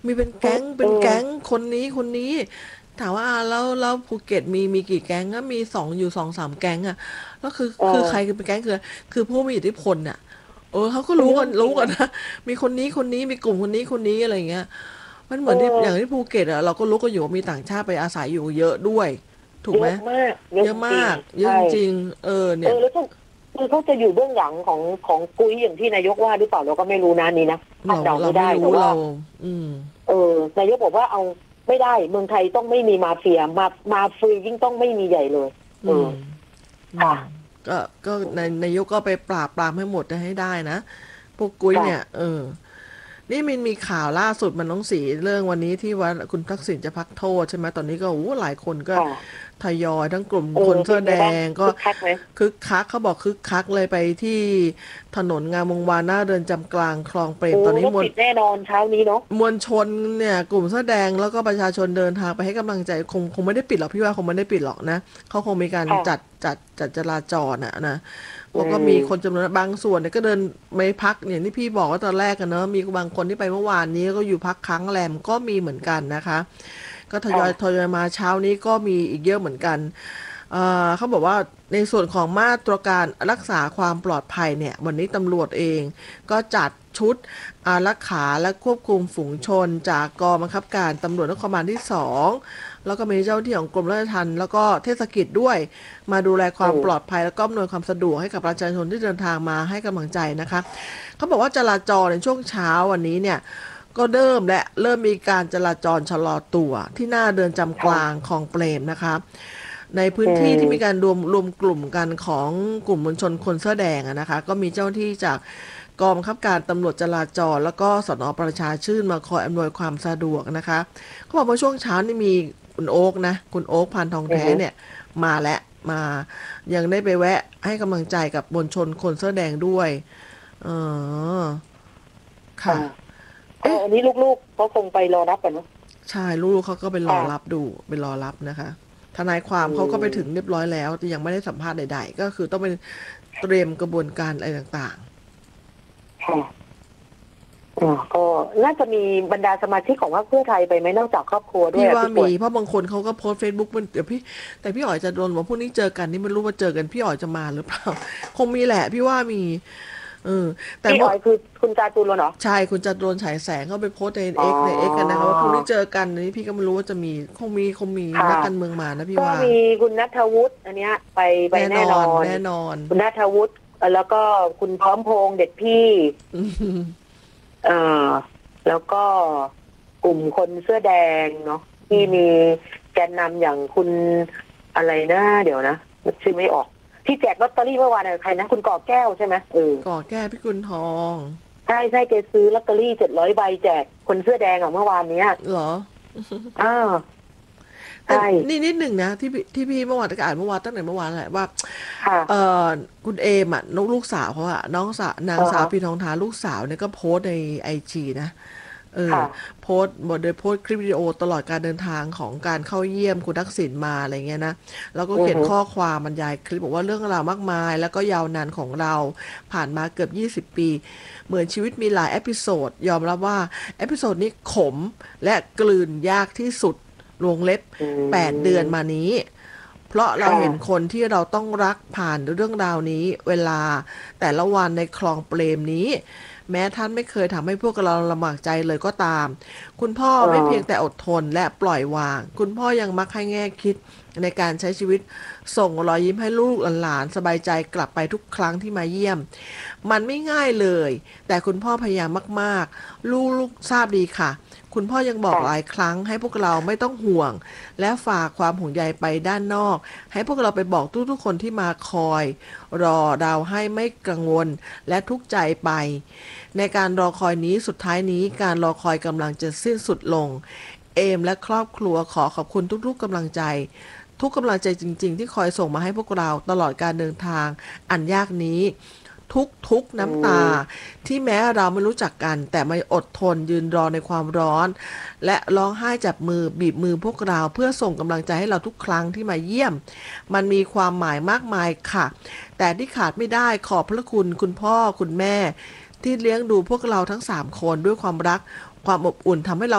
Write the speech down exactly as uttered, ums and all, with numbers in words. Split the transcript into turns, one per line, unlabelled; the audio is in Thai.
มีเป็น
เออ
แก๊ง
เออ
เป็นแก๊งคนนี้คนนี้ถามว่าอ่าแล้วแล้วภูเก็ตมีมีกี่แก๊งก็มีสองอยู่สองสามแก๊งอ่ะแล้วคือ
เอ
คือใคร
อ
คือเป็นแก๊งคือคือผู้มีอิทธิพลน่ะเออเขาก็
เป็น
รู้กัน
เรื่องจริงนะ
รู้กันนะมีคนนี้คนนี้มีกลุ่มคนนี้คนนี้อะไรอย่างเงี้ยมันเห
เอ
มือนที่อย่างที่
อ
ภูเก็ตอ่ะเราก็รู้กันอยู่ว่ามีต่างชาติไปอาศัยอยู่เยอะด้วยถูกไหม
เยอะมากเยอะ
เยอะ
จริง
มากเยอะ
ใช่
จริงๆเออเนี่ย
เออแล้วก็คือเขาจะอยู่เบื้องหลังของของกุ้ยอย่างที่นายกว่าหรือเปล่าเราก็ไม่รู้นะนี่นะคาด
เรา
เดาไม่
เราไม่
ได้แต่ว่า
รู้เราอืม
เออนายกบอกว่าเอาไม่ได้เมืองไทยต้องไม่มีมาเฟียมามาเฟียยิ่งต้องไม่มีใหญ่เลยเออ
อืมอื
ค่ะ
มก็ก็ในนายกก็ไปปราบปรามให้หมดให้ได้นะพวกกุ้ย
ค่ะ
เนี่ยเออ นี่มันมีข่าวล่าสุดมันน้องสีเรื่องวันนี้ที่ว่าคุณทักษิณจะพักโทษใช่ไหมตอนนี้ก็โอ้หลายคนก็
ค่ะ
ทยอยทั้งกลุ่ม
เออ
คนเสื้อแด
เป็นไงบ้าง
งก็
คึกคักไหม
คึกคักเขาบอกคึกคักเลยไปที่ถนนงามวงวานหน้าเรือนจำกลางคลองเปรม
โอ้
ตอนนี้มวล
รถติดแน่นอนเช้านี้เนาะ
มวลชนเนี่ยกลุ่มเสื้อแดงแล้วก็ประชาชนเดินทางไปให้กำลังใจคงคงไม่ได้ปิดหรอกพี่ว่าคงไม่ได้ปิดหรอกนะเขาคงมีการจัด
ค่ะ
จัดจัดจราจรอะนะ
อื
เขาก็มีคน
ม
จำนวนบางส่วนเนี่ยก็เดินไม่พักอย่างที่พี่บอกว่าตอนแรกกันเนอะมีบางคนที่ไปเมื่อวานนี้ก็อยู่พักค้างแรมก็มีเหมือนกันนะคะก็ทยอยท
ค่ะ
ยอยมาเช้านี้ก็มีอีกเยอะเหมือนกันเอ่อเขาบอกว่าในส่วนของมาตรการรักษาความปลอดภัยเนี่ยวันนี้ตำรวจเองก็จัดชุดอารักขาและควบคุมฝูงชนจากกองบังคับการตำรวจนครบาลที่สองแล้วก็มีเจ้าหน้าที่ของกรมราชทัณฑ์แล้วก็เทศกิจด้วยมาดูแลความปลอด
อืม
ภัยและก็อำนวยความสะดวกให้กับประชาชนที่เดินทางมาให้กำลังใจนะคะเขาบอกว่าจราจรในช่วงเช้าวันนี้เนี่ยก็เริ่มและเริ่มมีการจราจรชะลอตัวที่หน้าเดินจำกลาง
ค่ะ
คลองเปรมนะคะในพื้
อื
นที่ที่มี
ม
การรวมรวมกลุ่มกันของกลุ่มมวลชนคนเสื้อแดงอะนะคะก็มีเจ้าหน้าที่จากกองบังคับการตำรวจจราจรแล้วก็สนประชาชื่นมาคอยอำนวยความสะดวกนะคะเขาบอกว่าช่วงเช้านี่มีคุณโอ๊กนะคุณโอ๊กพันทอง
อืม
แท้เนี่ยมาและมายังได้ไปแวะให้กำลังใจกับมวลชนคนเสื้อแดงด้วยเออ
ค่ะ
ค่ะ
ก็
เอ๊ะ
อันนี้ลูกๆเขาคงไปรอรับกันเนาะ
ใช่ลูกๆเขาก็ไปรอรับ
ค่ะ
ดูไปรอรับนะคะทนายควา
อื
มเขาก็ไปถึงเรี
ม
ยบร้อยแล้วแต่ยังไม่ได้สัมภาษณ์ใดๆก็คือต้องเป็นเตรียมกระบวนการอะไรต่าง
ค่ะอ่าก็น่าจะมีบรรดาสมาชิกของพรรคเพื่อไทยไปไหมนอกจากครอบครัว
ๆพี่ว่า
ด้วยอ่ะพี่ป่วย
มีเพราะบางคนเขาก็โพสเฟซบุ๊กมันเดี๋ยวพี่แต่พี่อ๋อยจะโดนว่าพวกนี้เจอกันนี่ไม่รู้ว่าเจอกันพี่อ๋อยจะมาหรือเปล่าคงมีแหละพี่ว่ามีเออแต่เมื่อ
พี่อ๋อยคือคุณจาตุรนต์เหรอ
ใช่คุณจะโดนฉายแสงเข้าไปโพสต์ใน
อ๋อ
เอ็กในเอ็กกันนะคะว่าพรุ่งนี้เจอกันอันนี้พี่ก็ไม่รู้ว่าจะมีคงมีคงมี
ค่ะ
นักการเมืองมานะพี่ว่า
ก็มีคุณณัฐวุฒิอันเนี้ยไปไป
แน่น
แน่น
อน
อน
แน่นอน
คุณณัฐวุฒิเอ่อแล้วก็คุณพร้อมพงษ์เด็ดพี่เอ่อแล้วก็กลุ่มคนเสื้อแดงเนาะที่มีแกนนำอย่างคุณอะไรนะเดี๋ยวนะนึกชื่อไม่ออกที่แจกลอตเตอรี่เมื่อวานน่ะใครนะคุณก่อแก้วใช่ไหมเออ
ก่อแก้พิกุลทอง
ใช่ใช่แกซื้อลอตเตอรี่เจ็ดร้อยใบแจกคนเสื้อแดงอ่ะเมื่อวานเนี้ย
เหรอ
อ้าว
แต่
ใช่
นี่นิดหนึ่งนะที่พี่ที่พี่เมื่อวานก็อ่านเมื่อวานตั้งแต่เมื่อวานแหละว่า
ค่ะ
เออคุณเอมอ่ะนกลูกสาวเขาอะน้องสาวนางสาว
เออฮะ
พีทองทาลูกสาวเนี่ยก็โพสต์ในไอจีนะ เออ
ค่ะ
โพสต์บทโดยโพสต์คลิปวิดีโอตลอดการเดินทางของการเข้าเยี่ยมคุณทักษิณมาอะไรเงี้ยนะแล้วก็
อือฮึ
เขียนข้อความบรรยายคลิปบอกว่าเรื่องราวมากมายแล้วก็ยาวนานของเราผ่านมาเกือบยี่สิบปีเหมือนชีวิตมีหลายเอพิโซดยอมรับว่าเอพิโซดนี้ขมและกลืนยากที่สุดวงเล็บ
อื
แปดเดือน
ม
มานี้เพราะเราเห็น
ค่ะ
คนที่เราต้องรักผ่านเรื่องราวนี้เวลาแต่ละวันในคลองเปรมนี้ แม้ท่านไม่เคยทำให้พวกเราลำบากใจเลยก็ตาม คุณพ่อ
เอ
ไม่เพียงแต่
อ
อดทนและปล่อยวาง คุณพ่อยังมักให้แง่คิดในการใช้ชีวิตส่งรอยยิ้มให้ลูกหลานสบายใจกลับไปทุกครั้งที่มาเยี่ยม มันไม่ง่ายเลย แต่คุณพ่อพยายามมากๆ ลูกลูกทราบดีค่ะ คุณพ่อยังบอกหลาย
ค่ะ
ครั้งให้พวกเราไม่ต้องห่วง และฝากความห่วงใยไปด้านนอก ให้พวกเราไปบอกทุกๆคนที่มาคอย รอเราให้ไม่กังวลและทุกข์ใจไป ในการรอคอยนี้สุดท้ายนี้การรอคอยกำลังจะสิ้นสุดลง เอมและครอบครัวขอขอบคุณทุกๆกำลังใจ ทุกกำลังใจจริงๆที่คอยส่งมาให้พวกเราตลอดการเดินทางอันยากนี้ ทุกทุก
อื
น้ำตา
ม
ที่แม้เราไม่รู้จักกันแต่ไม่อดทนยืนรอในความร้อนและร้องไห้จับมือบีบมือพวกเราเพื่อส่งกำลังใจให้เราทุกครั้งที่มาเยี่ยมมันมีความหมายมากมายค่ะแต่ที่ขาดไม่ได้ขอบพระคุณคุณพ่อคุณแม่ที่เลี้ยงดูพวกเราทั้งสามคนด้วยความรักความอบอุ่นทำให้เรา